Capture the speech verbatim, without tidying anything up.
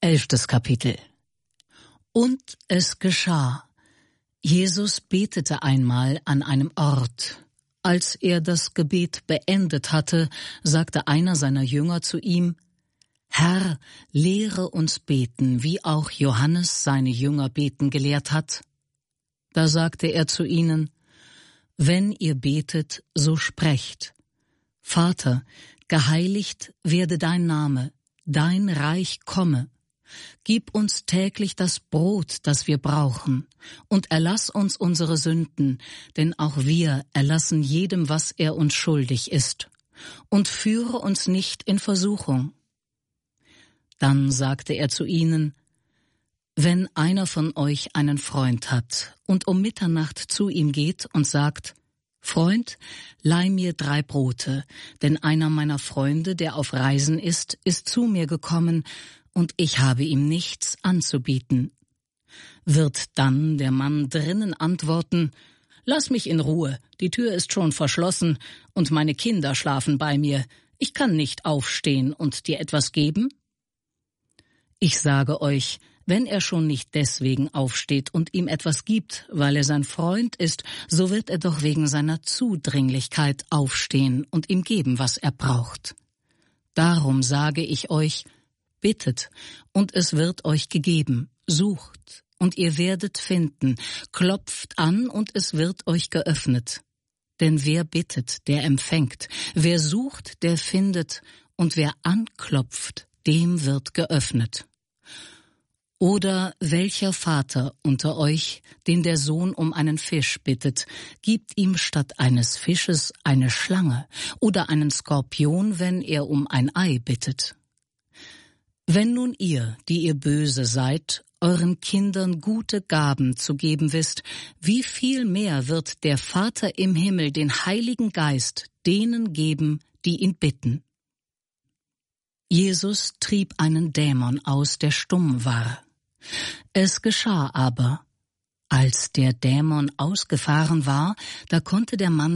Elftes Kapitel. Und es geschah. Jesus betete einmal an einem Ort. Als er das Gebet beendet hatte, sagte einer seiner Jünger zu ihm: Herr, lehre uns beten, wie auch Johannes seine Jünger beten gelehrt hat. Da sagte er zu ihnen: Wenn ihr betet, so sprecht: Vater, geheiligt werde dein Name, dein Reich komme. Gib uns täglich das Brot, das wir brauchen, und erlass uns unsere Sünden, denn auch wir erlassen jedem, was er uns schuldig ist. Und führe uns nicht in Versuchung. Dann sagte er zu ihnen: Wenn einer von euch einen Freund hat und um Mitternacht zu ihm geht und sagt: Freund, leih mir drei Brote, denn einer meiner Freunde, der auf Reisen ist, ist zu mir gekommen, und ich habe ihm nichts anzubieten. Wird dann der Mann drinnen antworten: Lass mich in Ruhe, die Tür ist schon verschlossen, und meine Kinder schlafen bei mir, ich kann nicht aufstehen und dir etwas geben? Ich sage euch, wenn er schon nicht deswegen aufsteht und ihm etwas gibt, weil er sein Freund ist, so wird er doch wegen seiner Zudringlichkeit aufstehen und ihm geben, was er braucht. Darum sage ich euch: Bittet, und es wird euch gegeben, sucht, und ihr werdet finden, klopft an, und es wird euch geöffnet. Denn wer bittet, der empfängt, wer sucht, der findet, und wer anklopft, dem wird geöffnet. Oder welcher Vater unter euch, den der Sohn um einen Fisch bittet, gibt ihm statt eines Fisches eine Schlange oder einen Skorpion, wenn er um ein Ei bittet? Wenn nun ihr, die ihr böse seid, euren Kindern gute Gaben zu geben wisst, wie viel mehr wird der Vater im Himmel den Heiligen Geist denen geben, die ihn bitten? Jesus trieb einen Dämon aus, der stumm war. Es geschah aber, als der Dämon ausgefahren war, da konnte der Mann